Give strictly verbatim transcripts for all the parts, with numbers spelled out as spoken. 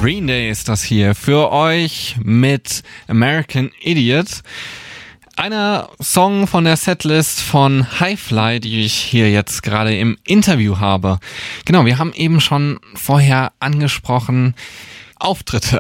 Green Day ist das hier für euch mit American Idiot. Einer Song von der Setlist von Hi-Fly, die ich hier jetzt gerade im Interview habe. Genau, wir haben eben schon vorher angesprochen, Auftritte.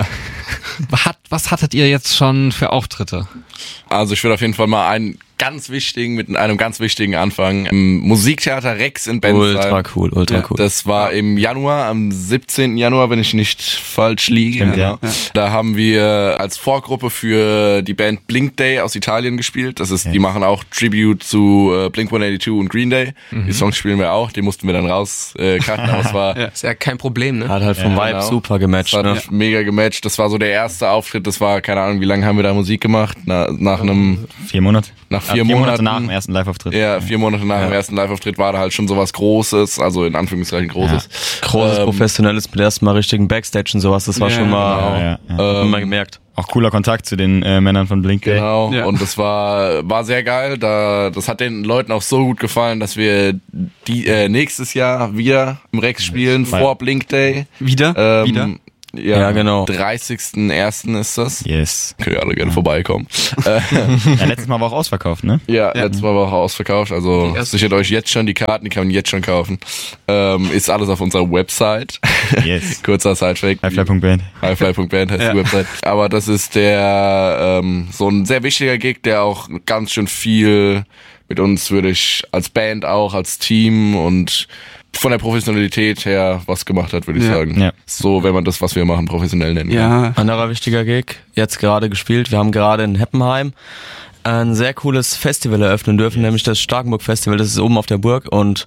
Was hattet ihr jetzt schon für Auftritte? Also ich würde auf jeden Fall mal einen ganz wichtigen, mit einem ganz wichtigen anfangen. Im Musiktheater Rex in Bensheim. Ultra cool, ultra cool. Das war im Januar, am siebzehnten Januar, wenn ich nicht falsch liege. Stimmt, ja. Ja. Da haben wir als Vorgruppe für die Band Blink Day aus Italien gespielt. Das ist, ja. Die machen auch Tribute zu äh, Blink one eighty-two und Green Day. Mhm. Die Songs spielen wir auch, die mussten wir dann rauscutten, aber es war... Ja. Ist ja kein Problem, ne? Hat halt vom ja, Vibe genau. super gematcht, das hat ne? mega gematcht. Das war so der erste Auftritt, das war, keine Ahnung, wie lange haben wir da Musik gemacht? Na, nach einem... Vier Monate. Nach vier, vier Monaten. Monate nach dem ersten Live-Auftritt. Ja, vier Monate nach ja. dem ersten Live-Auftritt war da halt schon sowas Großes, also in Anführungszeichen Großes. Ja. Großes, ähm, professionelles, mit ersten Mal richtigen Backstage und sowas, das war ja, schon mal, genau. ja, ja. Ähm, mal gemerkt. Auch cooler Kontakt zu den äh, Männern von Blink Day. Genau, ja. und das war war sehr geil. Da, das hat den Leuten auch so gut gefallen, dass wir die äh, nächstes Jahr wieder im Rex spielen, ja. vor Blink Day. Wieder? Ähm, wieder? Ja, ja, genau. dreißigsten ersten ist das. Yes. Könnt ihr alle gerne vorbeikommen. Ja, letztes Mal war auch ausverkauft, ne? Ja, ja. letztes Mal war auch ausverkauft. Also sichert euch jetzt schon die Karten, die kann man jetzt schon kaufen. Ähm, ist alles auf unserer Website. Yes. Kurzer Sidefact. Hi-Fly Punkt Band. Hi-Fly Punkt Band heißt ja. die Website. Aber das ist der ähm, so ein sehr wichtiger Gig, der auch ganz schön viel mit uns, würde ich als Band auch, als Team und von der Professionalität her was gemacht hat, würde ich ja. sagen. Ja. So, wenn man das, was wir machen, professionell nennen ja. kann. Anderer wichtiger Gig, jetzt gerade gespielt. Wir haben gerade in Heppenheim ein sehr cooles Festival eröffnen dürfen, yes. nämlich das Starkenburg Festival. Das ist oben auf der Burg und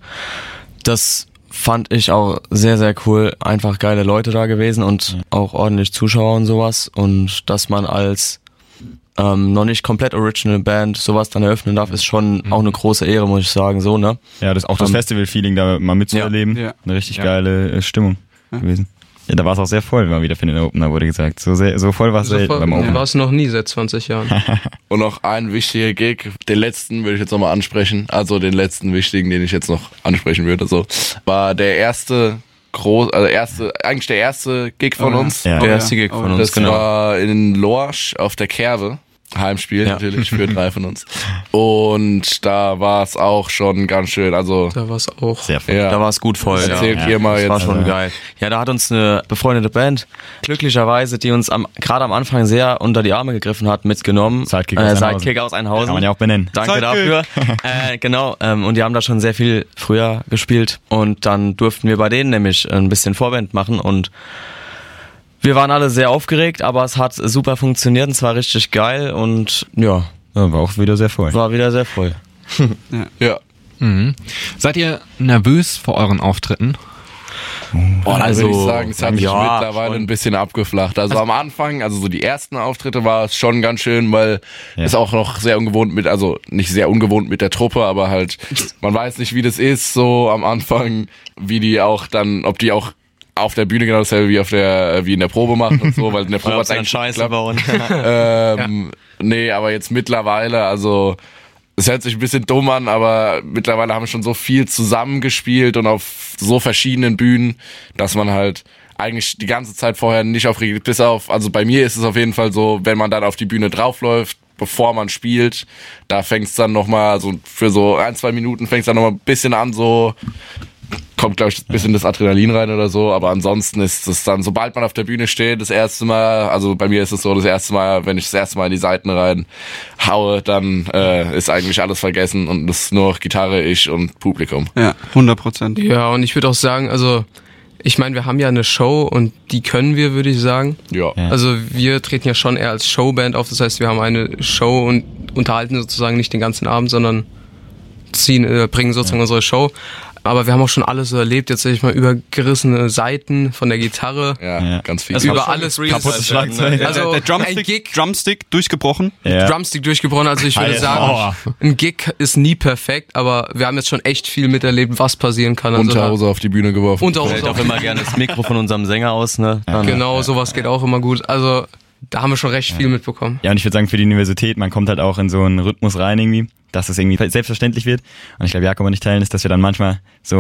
das fand ich auch sehr, sehr cool. Einfach geile Leute da gewesen und ja. auch ordentlich Zuschauer und sowas. Und dass man als Ähm, noch nicht komplett Original Band sowas dann eröffnen darf, ist schon mhm. auch eine große Ehre, muss ich sagen, so, ne? Ja, das auch das um, Festival-Feeling da mal mitzuerleben. Ja. Eine richtig ja. geile äh, Stimmung ja. gewesen. Ja, da war es auch sehr voll, mal wieder für den Opener, wurde gesagt. So, sehr, so voll war es so selten beim Opener. War es noch nie seit zwanzig Jahren. Und noch ein wichtiger Gig, den letzten würde ich jetzt nochmal ansprechen, also den letzten wichtigen, den ich jetzt noch ansprechen würde, so, war der erste groß, also erste, eigentlich der erste Gig von oh, uns. Ja. Der erste Gig von das uns, genau. Das war in Lorsch auf der Kerwe. Heimspiel ja. natürlich für drei von uns. Und da war es auch schon ganz schön, also da war es auch sehr voll. Ja. Da war es gut voll. Erzählt ja. ihr mal das jetzt. war schon also. geil. Ja, da hat uns eine befreundete Band, glücklicherweise, die uns am gerade am Anfang sehr unter die Arme gegriffen hat, mitgenommen. Sidekick äh, aus Sidekick aus Einhausen. Kann man ja auch benennen. Danke Sidekick. dafür. äh, genau, ähm, und die haben da schon sehr viel früher gespielt und dann durften wir bei denen nämlich ein bisschen Vorband machen und wir waren alle sehr aufgeregt, aber es hat super funktioniert und es war richtig geil und ja. ja war auch wieder sehr voll. War wieder sehr voll. ja. ja. Mhm. Seid ihr nervös vor euren Auftritten? Boah, dann also, würde ich sagen, es hat sich ja, mittlerweile schon. ein bisschen abgeflacht. Also, also am Anfang, also so die ersten Auftritte war es schon ganz schön, weil ja. es auch noch sehr ungewohnt mit, also nicht sehr ungewohnt mit der Truppe, aber halt, man weiß nicht, wie das ist, so am Anfang, wie die auch dann, ob die auch auf der Bühne genau dasselbe wie auf der wie in der Probe macht und so, weil in der Probe hat es eigentlich Scheiße bauen. ähm, ja. Nee, aber jetzt mittlerweile, also es hört sich ein bisschen dumm an, aber mittlerweile haben wir schon so viel zusammengespielt und auf so verschiedenen Bühnen, dass man halt eigentlich die ganze Zeit vorher nicht aufregt, bis auf, also bei mir ist es auf jeden Fall so, wenn man dann auf die Bühne draufläuft, bevor man spielt, da fängt es dann nochmal, also für so ein, zwei Minuten fängt es dann nochmal ein bisschen an, so kommt, glaube ich, ein bisschen das Adrenalin rein oder so, aber ansonsten ist es dann, sobald man auf der Bühne steht, das erste Mal, also bei mir ist es so, das erste Mal, wenn ich das erste Mal in die Seiten rein haue, dann äh, ist eigentlich alles vergessen und es ist nur noch Gitarre, ich und Publikum. Ja, hundert Prozent. Ja, und ich würde auch sagen, also ich meine, wir haben ja eine Show und die können wir, würde ich sagen. Ja. ja. Also wir treten ja schon eher als Showband auf, das heißt, wir haben eine Show und unterhalten sozusagen nicht den ganzen Abend, sondern ziehen, äh, bringen sozusagen ja. unsere Show. Aber wir haben auch schon alles so erlebt, jetzt sag ich mal, über gerissene Seiten von der Gitarre. Ja, ja. ganz viel. Das über alles. Kaputtes Schlagzeug. Also der Drumstick, Gig, Drumstick durchgebrochen. Ja. Drumstick durchgebrochen, also ich würde sagen, oh. ein Gig ist nie perfekt, aber wir haben jetzt schon echt viel miterlebt, was passieren kann. Also Unterhose auf die Bühne geworfen. Unterhose Fällt auch immer gerne das Mikro von unserem Sänger aus, ne? Dann, genau, ja. sowas geht auch immer gut. Also da haben wir schon recht ja. viel mitbekommen. Ja, und ich würde sagen, für die Universität, man kommt halt auch in so einen Rhythmus rein irgendwie, dass es irgendwie selbstverständlich wird. Und ich glaube, Jakob und ich teilen ist, dass wir dann manchmal so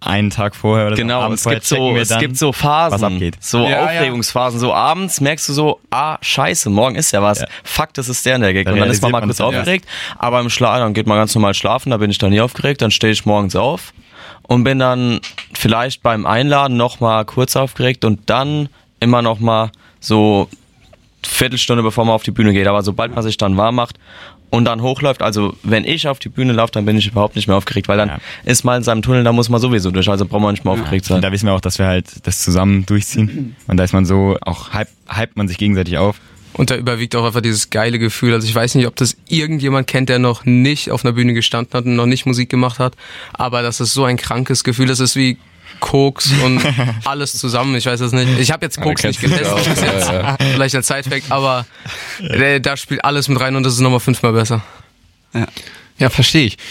einen Tag vorher oder genau, so. Genau, es gibt so, es gibt so Phasen, was abgeht. so ja, Aufregungsphasen. So abends merkst du so, ah, scheiße, morgen ist ja was. Ja. Fuck, das ist der in der Gig. Und dann ist man mal kurz aufgeregt. Ja. Aber im Schlaf, dann geht man ganz normal schlafen, da bin ich dann nie aufgeregt. Dann stehe ich morgens auf und bin dann vielleicht beim Einladen noch mal kurz aufgeregt und dann immer noch mal so Viertelstunde, bevor man auf die Bühne geht. Aber sobald man sich dann warm macht und dann hochläuft, also wenn ich auf die Bühne laufe, dann bin ich überhaupt nicht mehr aufgeregt, weil dann ja. ist man in seinem Tunnel, da muss man sowieso durch, also braucht man nicht mehr aufgeregt sein. Und da wissen wir auch, dass wir halt das zusammen durchziehen und da ist man so, auch hype, hype man sich gegenseitig auf. Und da überwiegt auch einfach dieses geile Gefühl, also ich weiß nicht, ob das irgendjemand kennt, der noch nicht auf einer Bühne gestanden hat und noch nicht Musik gemacht hat, aber das ist so ein krankes Gefühl, das ist wie Koks und alles zusammen, ich weiß es nicht. Ich habe jetzt Koks nicht getestet bis jetzt, ja, ja. vielleicht als Sidefact, aber ja. da spielt alles mit rein und das ist nochmal fünfmal besser. Ja, ja, verstehe ich.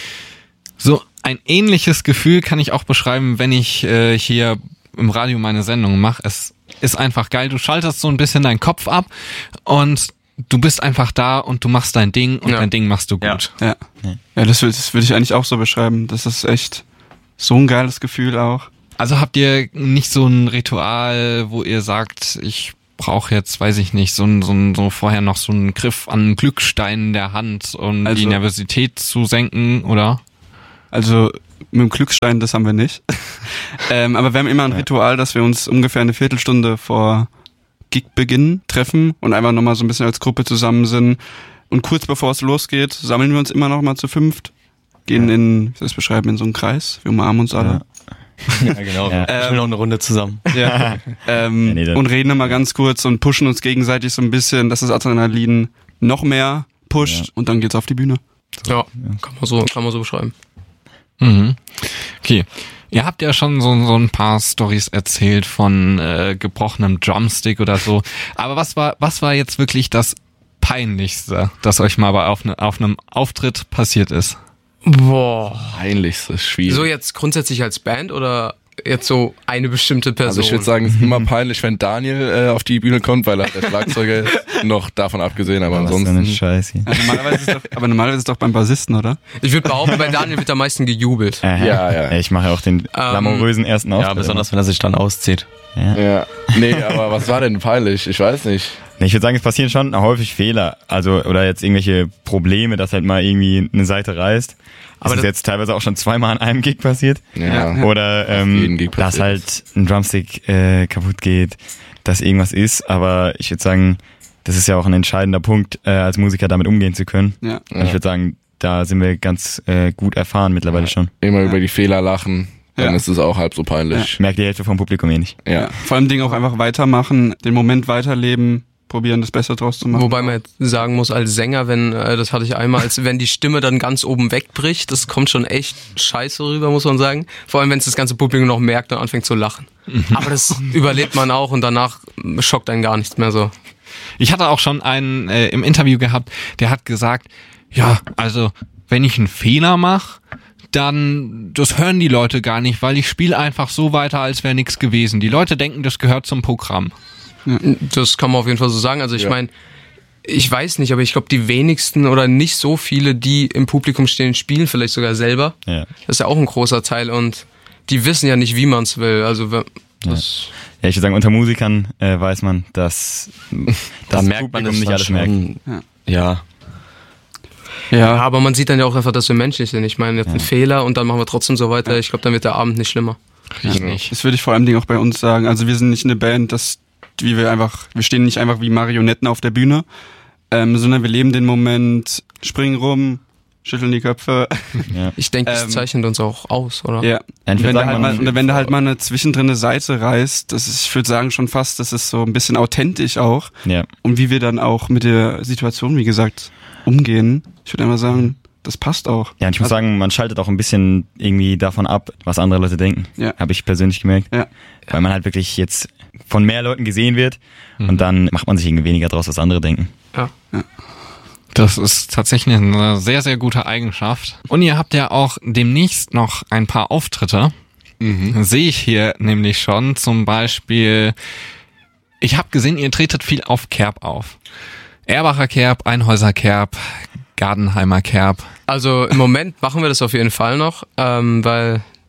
So ein ähnliches Gefühl kann ich auch beschreiben, wenn ich äh, hier im Radio meine Sendung mache. Es ist einfach geil, du schaltest so ein bisschen deinen Kopf ab und du bist einfach da und du machst dein Ding und ja. dein Ding machst du gut. Ja, ja. ja das würde das würd ich eigentlich auch so beschreiben. Das ist echt so ein geiles Gefühl auch. Also habt ihr nicht so ein Ritual, wo ihr sagt, ich brauche jetzt, weiß ich nicht, so ein, so ein, so vorher noch so einen Griff an einen Glückstein in der Hand, um also, die Nervosität zu senken, oder? Also mit dem Glückstein, das haben wir nicht. ähm, aber wir haben immer ein Ritual, dass wir uns ungefähr eine Viertelstunde vor Gigbeginn treffen und einfach nochmal so ein bisschen als Gruppe zusammen sind. Und kurz bevor es losgeht, sammeln wir uns immer noch mal zu fünft, gehen ja. in, wie soll ich das beschreiben, in so einen Kreis, wir umarmen uns alle. Ja. Ja, genau. Ja. Ich will noch eine Runde zusammen. Ja. ähm, ja, nee, und reden immer ganz kurz und pushen uns gegenseitig so ein bisschen, dass das Adrenalin noch mehr pusht ja. und dann geht's auf die Bühne. So. Ja, kann man so, kann man so beschreiben. Mhm. Okay. Ihr habt ja schon so, so ein paar Storys erzählt von äh, gebrochenem Drumstick oder so. Aber was war, was war jetzt wirklich das Peinlichste, das euch mal bei auf, ne, auf einem Auftritt passiert ist? Boah. Peinlichste ist schwierig. So jetzt grundsätzlich als Band oder jetzt so eine bestimmte Person? Also ich würde sagen, es ist immer peinlich, wenn Daniel äh, auf die Bühne kommt, weil er der Schlagzeuger ist. Noch davon abgesehen, aber was ansonsten... So Scheiße. Ja, normalerweise ist doch, aber normalerweise ist es doch beim Bassisten, oder? Ich würde behaupten, bei Daniel wird am meisten gejubelt. Aha. Ja, ja. Ich mache auch den glamourösen ersten Auftritt. Ja, besonders wenn er sich dann auszieht. Ja. ja. Nee, aber was war denn peinlich? Ich weiß nicht. Ich würde sagen, es passieren schon häufig Fehler, also oder jetzt irgendwelche Probleme, dass halt mal irgendwie eine Seite reißt. Aber das ist jetzt teilweise auch schon zweimal an einem Gig passiert. Ja. Oder ähm, Gig dass halt ein Drumstick äh, kaputt geht, dass irgendwas ist. Aber ich würde sagen, das ist ja auch ein entscheidender Punkt, äh, als Musiker damit umgehen zu können. Ja. Und ich würde sagen, da sind wir ganz äh, gut erfahren mittlerweile schon. Immer ja. über die Fehler lachen. Dann ja. ist es auch halb so peinlich. Ja. Merkt die Hälfte vom Publikum eh nicht. Ja. ja. Vor allem Ding auch einfach weitermachen, den Moment weiterleben, probieren, das Beste draus zu machen. Wobei man jetzt sagen muss, als Sänger, wenn, äh, das hatte ich einmal, als wenn die Stimme dann ganz oben wegbricht, das kommt schon echt scheiße rüber, muss man sagen. Vor allem, wenn es das ganze Publikum noch merkt und anfängt zu lachen. Mhm. Aber das überlebt man auch und danach schockt einen gar nichts mehr so. Ich hatte auch schon einen äh, im Interview gehabt, der hat gesagt, ja, also wenn ich einen Fehler mache, dann, das hören die Leute gar nicht, weil ich spiele einfach so weiter, als wäre nichts gewesen. Die Leute denken, das gehört zum Programm. Das kann man auf jeden Fall so sagen. Also ich ja. meine, ich weiß nicht, aber ich glaube, die wenigsten oder nicht so viele, die im Publikum stehen, spielen vielleicht sogar selber. Ja. Das ist ja auch ein großer Teil und die wissen ja nicht, wie man es will. Also das ja. ja, ich würde sagen, unter Musikern äh, weiß man, dass da merkt man das nicht alles merken. Ja. ja. Ja, aber man sieht dann ja auch einfach, dass wir menschlich sind. Ich meine, jetzt ja. ein Fehler und dann machen wir trotzdem so weiter. Ich glaube, dann wird der Abend nicht schlimmer. Richtig. Das würde ich vor allem auch bei uns sagen. Also wir sind nicht eine Band, das wie wir einfach, wir stehen nicht einfach wie Marionetten auf der Bühne, ähm, sondern wir leben den Moment, springen rum, schütteln die Köpfe. Ja. Ich denke, das ähm, zeichnet uns auch aus, oder? Ja. Und wenn, da halt mal, und wenn da halt mal eine zwischendrin eine Seite reißt, das ist, ich würde sagen schon fast, das ist so ein bisschen authentisch auch. Ja. Und wie wir dann auch mit der Situation, wie gesagt, umgehen. Ich würde einfach sagen, das passt auch. Ja, und ich muss also, sagen, man schaltet auch ein bisschen irgendwie davon ab, was andere Leute denken. Ja. Habe ich persönlich gemerkt. Ja. Weil man halt wirklich jetzt von mehr Leuten gesehen wird mhm. und dann macht man sich irgendwie weniger draus, was andere denken. Ja. ja. Das ist tatsächlich eine sehr, sehr gute Eigenschaft. Und ihr habt ja auch demnächst noch ein paar Auftritte. Mhm. Sehe ich hier nämlich schon. Zum Beispiel, ich habe gesehen, ihr tretet viel auf Kerb auf. Erbacher Kerb, Einhäuser Kerb, Gardenheimer Kerb. Also im Moment machen wir das auf jeden Fall noch, ähm, weil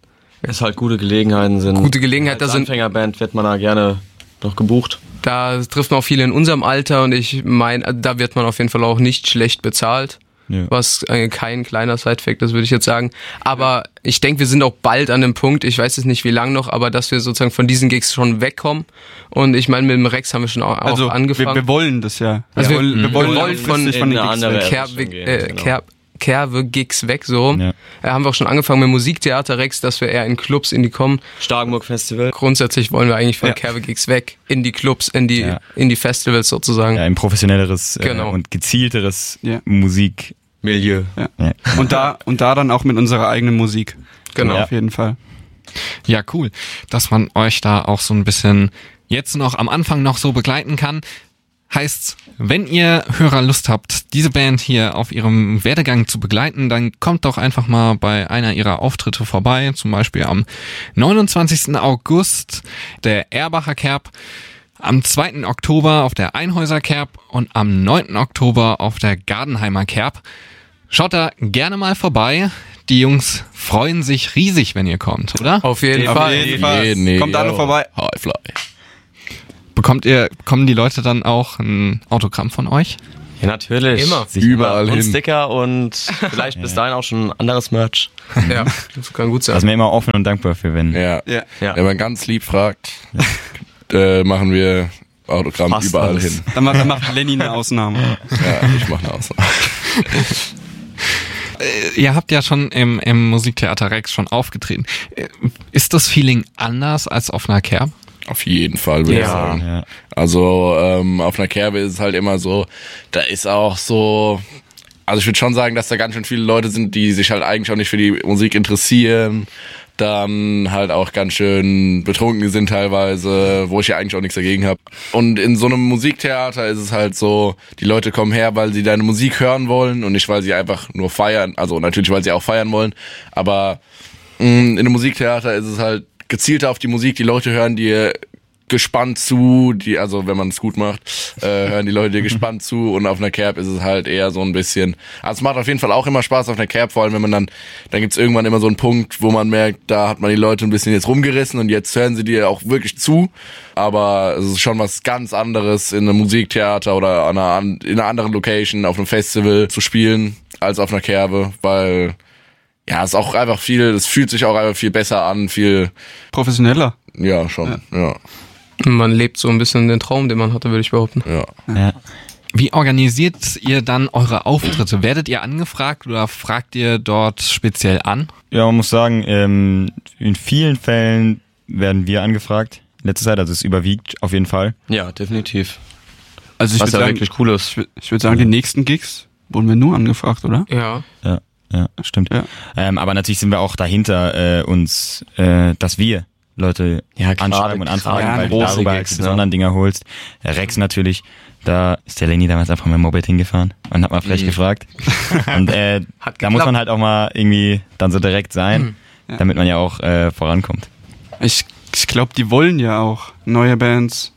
Es halt gute Gelegenheiten sind. Gute Gelegenheit, als da sind Anfängerband wird man da gerne noch gebucht. Da trifft man auch viele in unserem Alter und ich meine, da wird man auf jeden Fall auch nicht schlecht bezahlt. Ja. Was äh, kein kleiner Side-Fact ist, würde ich jetzt sagen. Aber ich denke, wir sind auch bald an dem Punkt, ich weiß jetzt nicht wie lang noch, aber dass wir sozusagen von diesen Gigs schon wegkommen. Und ich meine, mit dem Rex haben wir schon auch, also, auch angefangen. Wir, wir wollen das ja. Also wir, wir, wollen, wir wollen, wir wollen von, von den eine andere Kerbe, gehen, äh, genau. Kerb, Kerbe-Gigs weg, so. Ja. Äh, haben wir auch schon angefangen mit Musiktheater Rex, dass wir eher in Clubs, in die kommen. Starkenburg Festival. Grundsätzlich wollen wir eigentlich von ja. Kerbe-Gigs weg, in die Clubs, in die, ja. in die Festivals sozusagen. Ja, ein professionelleres genau. äh, und gezielteres ja. Musik. Milieu. Ja. Ja. Und da und da dann auch mit unserer eigenen Musik. Genau. Ja. Auf jeden Fall. Ja, cool, dass man euch da auch so ein bisschen jetzt noch am Anfang noch so begleiten kann. Heißt, wenn ihr Hörer Lust habt, diese Band hier auf ihrem Werdegang zu begleiten, dann kommt doch einfach mal bei einer ihrer Auftritte vorbei, zum Beispiel am neunundzwanzigsten August der Erbacher Kerb, am zweiten Oktober auf der Einhäuser Kerb und am neunten Oktober auf der Gardenheimer Kerb. Schaut da gerne mal vorbei. Die Jungs freuen sich riesig, wenn ihr kommt, oder? Auf jeden Auf Fall. jeden Fall. Nee, Kommt alle vorbei. Highfly. Bekommt ihr, bekommen die Leute dann auch ein Autogramm von euch? Ja, natürlich. Immer. Sicher. Überall und hin. Sticker und vielleicht bis dahin auch schon anderes Merch. Ja, das kann gut Da sein. sind wir immer offen und dankbar für, wenn. Ja. Ja. Ja. Wenn man ganz lieb fragt, äh, machen wir Autogramm Fast überall alles. hin. Dann macht, dann macht Lenny eine Ausnahme. Ja, ich mache eine Ausnahme. Ihr habt ja schon im, im Musiktheater Rex schon aufgetreten. Ist das Feeling anders als auf einer Kerb? Auf jeden Fall, würde Ja. ich sagen. Ja. Also ähm, auf einer Kerbe ist es halt immer so, da ist auch so, also ich würde schon sagen, dass da ganz schön viele Leute sind, die sich halt eigentlich auch nicht für die Musik interessieren, dann halt auch ganz schön betrunken sind teilweise, wo ich ja eigentlich auch nichts dagegen habe. Und in so einem Musiktheater ist es halt so, die Leute kommen her, weil sie deine Musik hören wollen und nicht, weil sie einfach nur feiern, also natürlich, weil sie auch feiern wollen, aber mh, in einem Musiktheater ist es halt gezielter auf die Musik, die Leute hören dir gespannt zu, die, also wenn man es gut macht, äh, hören die Leute dir gespannt zu und auf einer Kerb ist es halt eher so ein bisschen, also es macht auf jeden Fall auch immer Spaß auf einer Kerb, vor allem wenn man dann, dann gibt's irgendwann immer so einen Punkt, wo man merkt, da hat man die Leute ein bisschen jetzt rumgerissen und jetzt hören sie dir auch wirklich zu, aber es ist schon was ganz anderes in einem Musiktheater oder an einer, in einer anderen Location, auf einem Festival zu spielen, als auf einer Kerbe, weil ja, es ist auch einfach viel, es fühlt sich auch einfach viel besser an, viel Professioneller. ja, schon, ja. ja. Man lebt so ein bisschen den Traum, den man hatte, würde ich behaupten. Ja. Ja. Wie organisiert ihr dann eure Auftritte? Werdet ihr angefragt oder fragt ihr dort speziell an? Ja, man muss sagen, ähm, in vielen Fällen werden wir angefragt. In letzter Zeit, also es überwiegt auf jeden Fall. Ja, definitiv. Also ich Was würde ja sagen, wirklich cool ist. ich würd, ich würd sagen, die nächsten Gigs wurden wir nur angefragt, oder? Ja. Ja, ja, stimmt. Ja. Ähm, aber natürlich sind wir auch dahinter, äh, uns, äh, dass wir Leute Ja, gerade- anschreiben und anfragen, gerade weil du große darüber Gigs, die ne? besonderen Dinger holst. Der Rex natürlich, da ist der Lenny damals einfach mit dem Moped hingefahren und hat mal frech Mhm. gefragt. Und äh, Hat da muss man geklappt. halt auch mal irgendwie dann so direkt sein, Ja. damit man ja auch äh, vorankommt. Ich, ich glaube, die wollen ja auch neue Bands.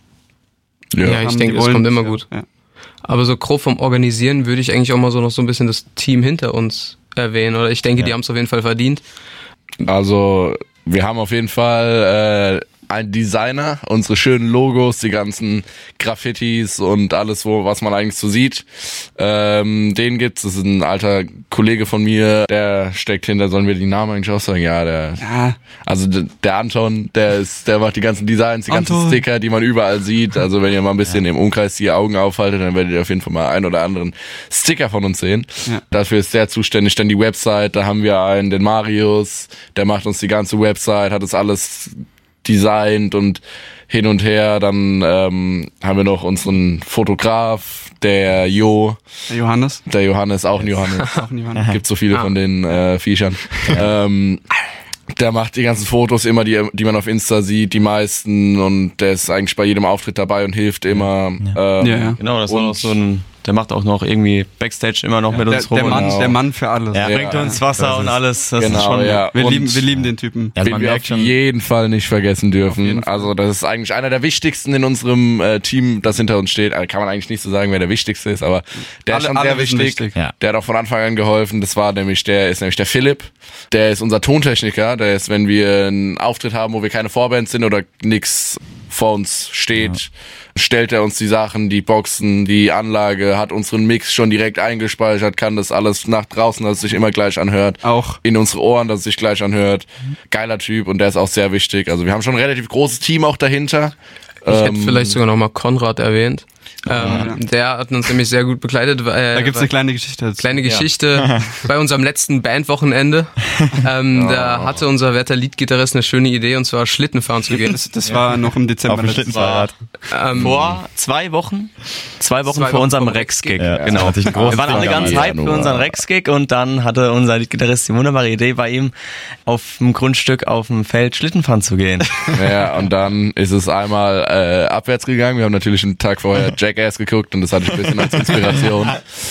Ja. Ja, ich haben, denke, die das wollen kommt das immer ja. gut. Ja. Aber so grob vom Organisieren würde ich eigentlich auch mal so noch so ein bisschen das Team hinter uns erwähnen. Oder ich denke, Ja. die haben es auf jeden Fall verdient. Also, wir haben auf jeden Fall äh, einen Designer, unsere schönen Logos, die ganzen Graffitis und alles, wo was man eigentlich so sieht. Ähm, den gibt's, das ist ein alter Kollege von mir, der steckt hinter, sollen wir die Namen eigentlich auch sagen? Ja, der, Ja, also d- der Anton, der ist, der macht die ganzen Designs, die ganzen Anton. Sticker, die man überall sieht. Also wenn ihr mal ein bisschen im Umkreis die Augen aufhaltet, dann werdet ihr auf jeden Fall mal einen oder anderen Sticker von uns sehen. Ja. Dafür ist der zuständig. Dann die Website, da haben wir einen, den Marius, der macht uns die ganze Website, hat das alles designt und hin und her. Dann ähm, haben wir noch unseren Fotograf, der Jo, der Johannes. der Johannes, auch ein Johannes. Auch ein Johannes. Gibt so viele von den äh, Viechern. ähm, der macht die ganzen Fotos immer, die, die man auf Insta sieht, die meisten, und der ist eigentlich bei jedem Auftritt dabei und hilft immer. Ähm, Ja, ja. Genau, das war Und- auch so ein der macht auch noch irgendwie Backstage immer noch ja, mit uns der, rum. Der Mann, genau. der Mann für alles. Er Ja. bringt uns Wasser Das und ist- alles. Das genau, ist schon, ja. Wir, Und lieben, wir lieben den Typen. Also den man wir merkt auf schon, jeden Fall nicht vergessen dürfen. jeden Fall. Also das ist eigentlich einer der wichtigsten in unserem äh, Team, das hinter uns steht. Also kann man eigentlich nicht so sagen, wer der wichtigste ist, aber der Alle- ist schon alle sehr wissen wichtig. wichtig. Ja. Der hat auch von Anfang an geholfen. Das war nämlich der ist nämlich der Philipp. Der ist unser Tontechniker. Der ist, wenn wir einen Auftritt haben, wo wir keine Vorband sind oder nix vor uns steht, stellt er uns die Sachen, die Boxen, die Anlage, hat unseren Mix schon direkt eingespeichert, kann das alles nach draußen, dass es sich immer gleich anhört. Auch. In unsere Ohren, dass es sich gleich anhört. Geiler Typ und der ist auch sehr wichtig. Also wir haben schon ein relativ großes Team auch dahinter. Ich hätte Ähm, vielleicht sogar noch mal Konrad erwähnt. Ähm, der hat uns nämlich sehr gut begleitet. Äh, Da gibt's weil- eine kleine Geschichte dazu. Kleine Geschichte bei unserem letzten Bandwochenende. Ähm, Da hatte unser werter Leadgitarrist eine schöne Idee, und zwar Schlittenfahren zu gehen. Das, das war noch im Dezember. auf dem letztes Schlittenfahrrad. Ähm, Vor zwei Wochen? Zwei Wochen Zwei vor Wochen unserem vom Rex-Gig. Rex-Gig. Ja, Genau. hatte ich einen großen Wir waren alle Fehler ganz gemacht. hyped für Ja, unseren nur. Rex-Gig und dann hatte unser Leadgitarrist die wunderbare Idee, bei ihm auf dem Grundstück auf dem Feld Schlittenfahren zu gehen. Ja, und dann ist es einmal äh, abwärts gegangen. Wir haben natürlich einen Tag vorher Jackass geguckt und das hatte ich ein bisschen als Inspiration.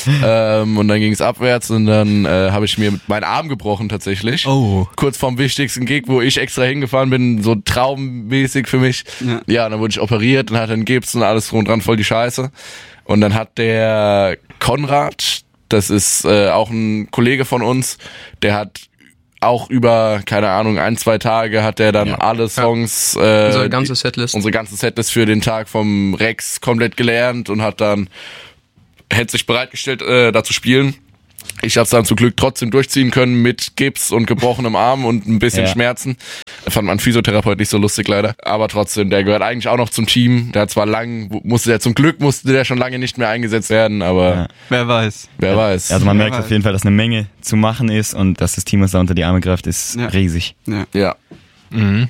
ähm, und dann ging es abwärts und dann äh, habe ich mir meinen Arm gebrochen tatsächlich. Oh. Kurz vorm wichtigsten Gig, wo ich extra hingefahren bin, so traummäßig für mich. Ja. Ja, und dann wurde ich operiert und hatte einen Gips und alles drum und dran, voll die Scheiße. Und dann hat der Konrad, das ist äh, auch ein Kollege von uns, der hat auch über, keine Ahnung, ein, zwei Tage hat der dann alle Songs, äh, unsere ganze Setlist. unsere ganze Setlist für den Tag vom Rex komplett gelernt und hat dann, hätte sich bereitgestellt, äh, da zu spielen. Ich habe es dann zum Glück trotzdem durchziehen können mit Gips und gebrochenem Arm und ein bisschen Ja. Schmerzen. Fand mein Physiotherapeut nicht so lustig leider. Aber trotzdem, der gehört eigentlich auch noch zum Team. Der hat zwar lang, musste der zum Glück, musste der schon lange nicht mehr eingesetzt werden, aber Ja. Wer weiß. wer weiß. Also man Ja, merkt weil- auf jeden Fall, dass eine Menge zu machen ist und dass das Team, was da unter die Arme greift, ist Ja. riesig. Ja. ja, Mhm.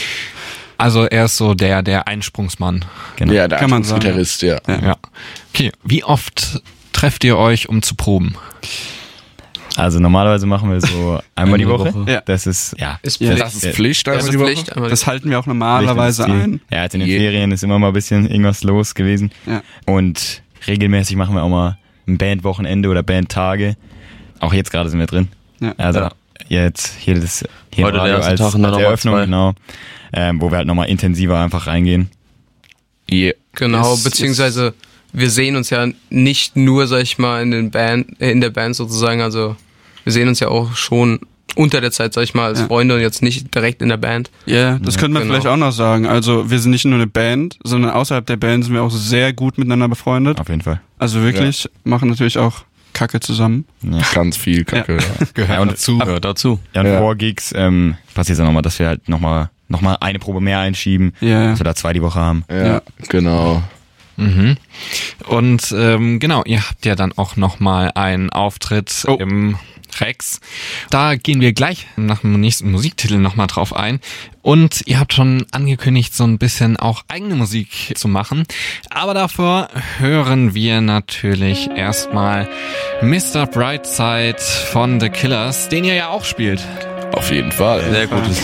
Also er ist so der, der Einsprungsmann. Genau. ja, der Kann man sagen. Gitarrist, ja. Ja. Ja. Okay, wie oft trefft ihr euch, um zu proben? Also normalerweise machen wir so einmal die Einmal Woche. die Woche. Ja. Das ist, ja. Ist Ja, Pflicht. Das ist Pflicht, Das einmal ist die Woche. Pflicht. Einmal Das halten wir auch normalerweise wichtiges Ziel. ein. Ja, jetzt in den Je- Ferien ist immer mal ein bisschen irgendwas los gewesen. Ja. Und regelmäßig machen wir auch mal ein Bandwochenende oder Bandtage. Auch jetzt gerade sind wir drin. Ja. Also Ja. jetzt hier das hier Heute im der Radio erste als, Tag und dann als noch mal Eröffnung, zwei. genau. Ähm, wo wir halt nochmal intensiver einfach reingehen. Yeah. Genau, Ist- beziehungsweise wir sehen uns ja nicht nur, sag ich mal, in den Band, äh, in der Band sozusagen, also wir sehen uns ja auch schon unter der Zeit, sag ich mal, als Ja. Freunde und jetzt nicht direkt in der Band. Ja, das könnte man genau. vielleicht auch noch sagen. Also wir sind nicht nur eine Band, sondern außerhalb der Band sind wir auch sehr gut miteinander befreundet. Auf jeden Fall. Also wirklich, machen natürlich auch Kacke zusammen. Ja. Ganz viel Kacke. Ja. Gehört Ja, und- dazu. Gehört dazu. Ja, und Ja. vor Gigs ähm, passiert es dann nochmal, dass wir halt nochmal noch mal eine Probe mehr einschieben, Ja, dass wir da zwei die Woche haben. Ja, Ja. genau. Mhm. Und ähm, genau, ihr habt ja dann auch nochmal einen Auftritt Oh. im Rex. Da gehen wir gleich nach dem nächsten Musiktitel nochmal drauf ein. Und ihr habt schon angekündigt, so ein bisschen auch eigene Musik zu machen. Aber davor hören wir natürlich erstmal Mister Brightside von The Killers, den ihr ja auch spielt. Auf jeden Fall. Sehr gutes